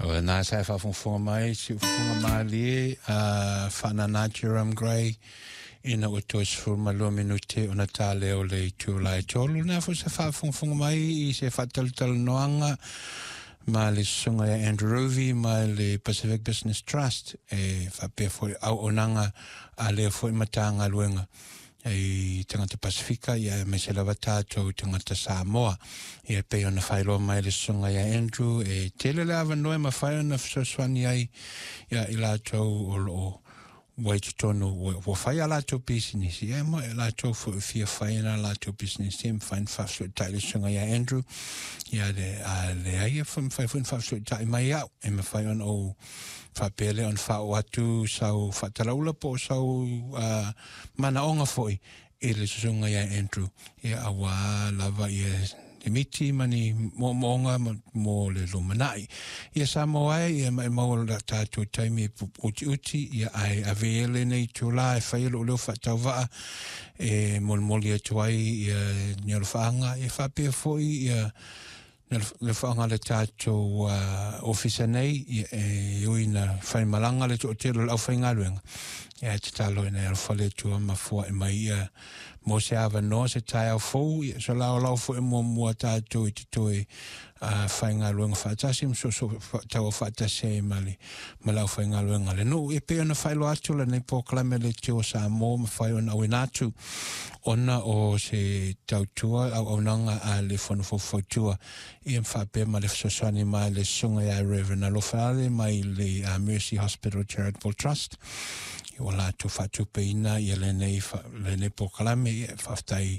O nā sai whawhongwhonga mai, si whonga mālie, whanana Jerome Gray, ina o tois fulmalua minute o na tā leo le tūlai tōlu. Nā fu se whawhongwhonga mai I se whatalutala noanga, ma le sunga ya Andrew Rovey, ma le Pacific Business Trust, e whapea fwoi au onanga a leo fwoi matanga luenga. E tangata Pasifika, ia me se lava tātou tangata Samoa. Ia pei ona whailoa mai le sunga ya Andrew, e tele le awa noe ma whai ona whasoswani ai, ia I lātou o loo waitutonu, wo whai a lātou business, ia mo e lātou fia whai na lātou business, ia mwhain whafsoi tai le sunga ya Andrew, ia le aia whai whafsoi tai mai au, e ma whai on o whapele on whao atu sau whataraula po sau manaonga foi I le sunga ya Andrew. Ia awa lava ia le miti mani moonga mo le lumanai. Ia Samoa ia mai maula tātou taimi uti ia ai avele nei tula e whaelo leo whatauwaa e molmoli atuai ia nialwhaanga ia whapea foi ia le whaanga le tātou ofisa nei e uina whaimalanga le tō telo lau whaingaruenga. Ia te talo ina alwhale tua mafua e mai ia mo se awa noa se tai au fau ia so lau fu e mua tātou I te toi whaingaruenga whaatasi mso tau whaatasi e mali ma lau whaingaruenga le no e pe ona whailo atu le nei pōklame le teo Samoa ma whai ona au inatu ona o se tautua au nanga a le whanufautua ia mwhape ma le whasosani mai le sunga ia Reverend Alofale mai le Mercy Hospital Charitable Trust I o lātou whatupe ina ia le nei pōkalame ia whaftai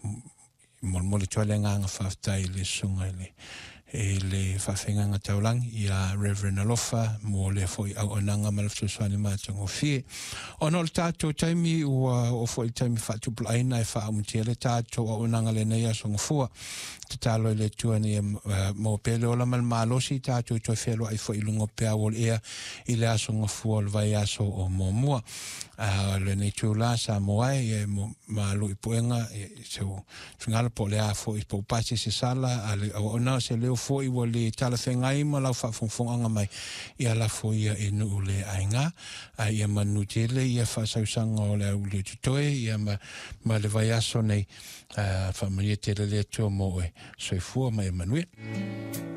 mole tua le nganga whaftai le sunga le whawhenganga taulangi ia Reverend Alofa mo le foi au onanga malaftuswani mātango fie. Ono le tātou taimi o foi taimi whatupula aina e whaamutia le tātou au onanga le nei asonga fua. Te talo le tua ni mo pele o la malmalosi tātou toi whelo ai foi ilungo pea wol ea I le asonga fua le vai aso o momua. Le nei tūla Samoa e mo malu I poenga se o ngala po le a foi po pasi se sala o ona se leo foi wo le tala whengai ma lau whawhongwhonganga mai ia la foi ia e nuu le ainga ia manu tele ia whasausanga o le au le tutoe ia ma le vai aso nei whamaria tele le tua mo e soifua mai Emanuel.